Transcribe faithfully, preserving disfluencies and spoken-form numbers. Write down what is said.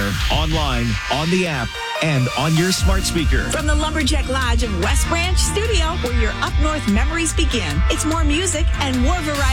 air, online, on the app, and on your smart speaker. From the Lumberjack Lodge of West Branch Studio, where your up north memories begin. It's more music and more variety.